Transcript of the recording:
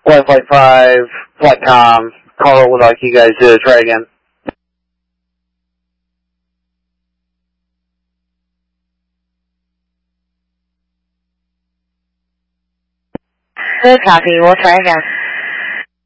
Flight 5, Flightcom, Carl would like you guys to try again. Good copy, we'll try again.